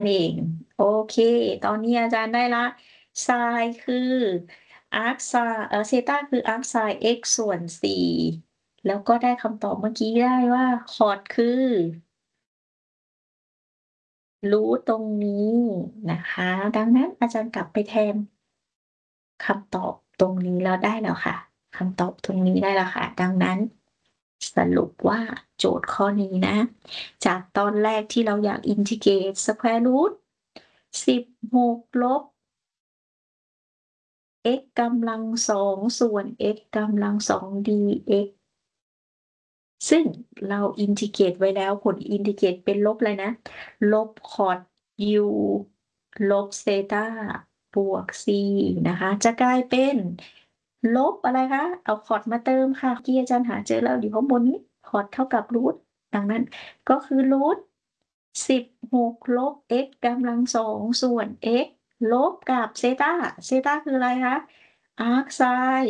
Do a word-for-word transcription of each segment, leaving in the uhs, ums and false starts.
เอง โอเค ตอนนี้อาจารย์ได้แล้ว sin คือ arcsin เอ่อ เซตา คือ arcsin x ส่วน สี่ แล้วก็ได้คำตอบเมื่อกี้ได้ว่า cot คือ root ตรงนี้นะคะ ดังนั้นอาจารย์กลับไปแทนคำตอบตรงนี้แล้วได้แล้วค่ะ คำตอบตรงนี้ได้แล้วค่ะ ดังนั้น สรุปว่าโจทย์ข้อนี้นะ จากตอนแรกที่เราอยากอินทิเกรต square root สิบหก ลบ x กำลัง สอง ส่วน x กำลัง สอง dx ซึ่งเราอินทิเกรตไว้แล้ว ผลอินทิเกรตเป็นลบอะไรนะ ลบ cot u ลบเซตาบวก c นะคะ จะกลายเป็น ลบอะไรคะ เอา cot มาเติมค่ะ เมื่อกี้อาจารย์หาเจอแล้วอยู่ข้างบนนี้ cot เท่ากับ root ดังนั้นก็คือ root สิบหก ลบ x กำลัง สอง ส่วน x ลบกับเซตา เซตาคืออะไรคะ arcsin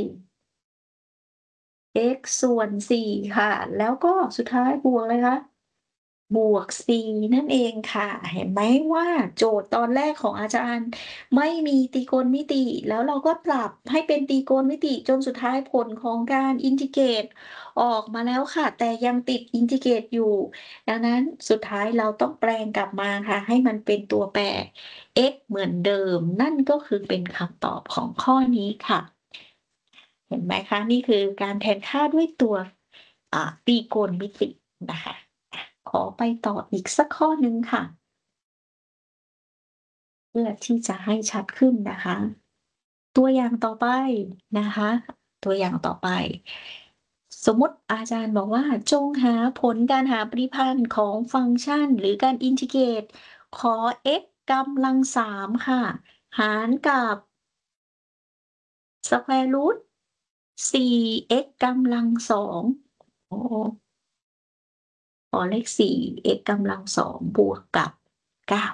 x ส่วน สี่ ค่ะ แล้วก็สุดท้ายบวกอะไรคะ บวก c นั่นเองค่ะ เห็นไหมว่าโจทย์ตอนแรกของอาจารย์ไม่มีตรีโกณมิติ แล้วเราก็ปรับให้เป็นตรีโกณมิติจนสุดท้ายผลของการอินทิเกรตออกมาแล้วค่ะ แต่ยังติดอินทิเกรตอยู่ ดังนั้นสุดท้ายเราต้องแปลงกลับมาค่ะ ให้มันเป็นตัวแปร x เหมือนเดิม นั่นก็คือเป็นคำตอบของข้อนี้ค่ะ เห็นไหมคะ นี่คือการแทนค่าด้วยตัว อ่า ตรีโกณมิตินะคะ อะ ขอไปต่ออีกสักข้อหนึ่งค่ะ เพื่อที่จะให้ชัดขึ้นนะคะ ตัวอย่างต่อไปนะคะ ตัวอย่างต่อไป สมมุติอาจารย์บอกว่า จงหาผลการหาปริพันธ์ของฟังก์ชัน หรือการอินทิเกรตขอ x กำลัง สาม ค่ะ หารกับ square root สี่ x กำลัง สอง อ๋อ ขอเลข สี่ x กำลัง สอง บวกกับ เก้า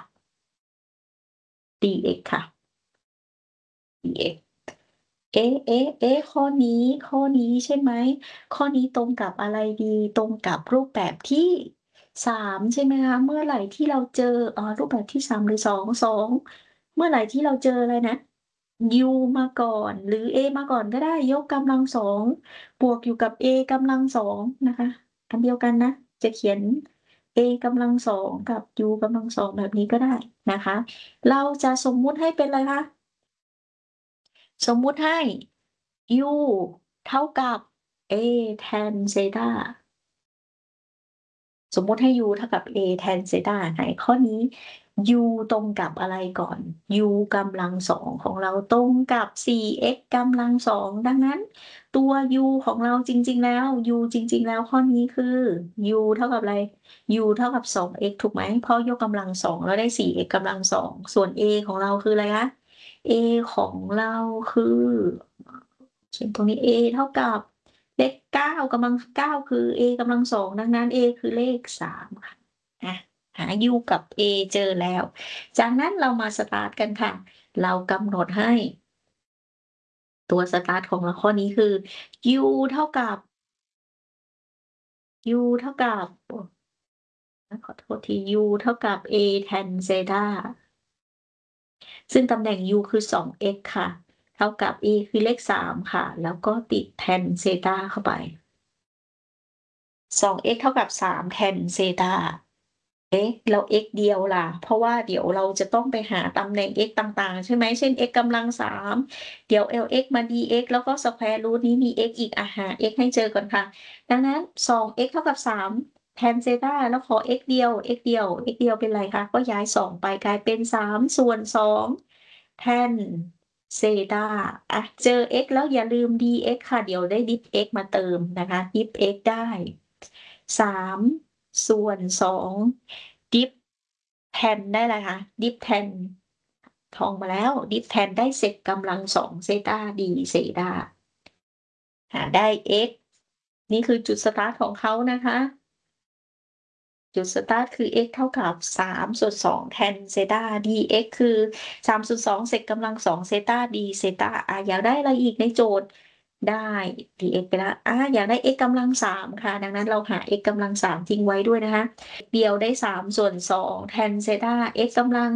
dx ค่ะ dx เอ๊ะ เอ๊ะ เอ๊ะ ข้อนี้ ข้อนี้ใช่ไหม ข้อนี้ตรงกับอะไรดี ตรงกับรูปแบบที่ สาม ใช่ไหมคะ เมื่อไหร่ที่เราเจอ อ่า รูปแบบที่ สาม หรือ สอง สอง เมื่อไหร่ที่เราเจออะไรนะ u มาก่อน หรือ a มาก่อนก็ได้ ยกกำลัง สอง บวกอยู่กับ a กำลัง สอง นะคะ อันเดียวกันนะ จะเขียน a กำลัง สอง กับ u กำลัง สอง แบบนี้ก็ได้นะคะ เราจะสมมุติให้เป็นอะไรคะ สมมุติให้ u เท่ากับ a tan เซตา สมมุติให้ u เท่ากับ a tan เซตา ไหนข้อนี้ u ตรงกับอะไรก่อน u กำลัง สอง ของเราตรงกับ สี่ x กำลัง สอง ดังนั้นตัว u ของเราจริง ๆ แล้ว u จริง ๆ แล้วข้อนี้คือ u เท่ากับอะไร u เท่ากับ สอง x ถูกไหม เพราะยกกำลัง สอง แล้วได้ สี่ x กำลัง สอง ส่วน a ของเราคืออะไรคะ a ของเราคือ เขียนตรงนี้ a เท่ากับเลข เก้า กำลัง เก้า คือ a กำลัง สอง ดังนั้น a คือเลข สาม ค่ะ อะ หา u กับ a เจอแล้ว จากนั้นเรามาสตาร์ตกันค่ะ เรากำหนดให้ ตัวสตาร์ตของเราข้อนี้คือ u เท่ากับ u เท่ากับ โอ้ ขอโทษที u เท่ากับ a tan เซตา ซึ่งตำแหน่ง u คือ สอง x ค่ะ เท่ากับ a คือเลข สาม ค่ะ แล้วก็ติด tan เซตาเข้าไป สอง x เท่ากับ สาม tan เซตา เอ๊ะ แล้ว x เดียวล่ะ เพราะว่าเดี๋ยวเราจะต้องไปหาตำแหน่ง x ต่าง ๆ ใช่ไหม เช่น x กำลัง สาม เดี๋ยว lx มา dx แล้วก็ square root นี้มี x อีก อะ หา x ให้เจอก่อนค่ะ ดังนั้น สอง x เท่ากับ สาม tan เซตา แล้วขอ x เดียว x เดียว x เดียวเป็นไรคะ ก็ย้าย สอง ไปกลายเป็น สาม ส่วน สอง tan เซตา อะ เจอ x แล้วอย่าลืม dx ค่ะ เดี๋ยวได้ diff x มาเติมนะคะ diff x ได้ สาม ส่วน สอง diff tan ได้อะไรคะ diff tan ท่องมาแล้ว diff tan ได้เศษกำลัง สอง เซตา d เซตา หาได้ x นี่คือจุดสตาร์ตของเขานะคะ จุดสตาร์ตคือ x เท่ากับ สาม ส่วน สอง tan เซตา dx คือ สาม ส่วน สอง เศษกำลัง สอง เซตา d เซตา อ่า อยากได้อะไรอีกในโจทย์ ได้ dx ไปแล้ว อา อยากได้ x กำลัง สาม ค่ะ ดังนั้นเราหา x กำลัง สาม ทิ้งไว้ด้วยนะคะ เดียวได้ สาม ส่วน สอง tan เซตา x กำลัง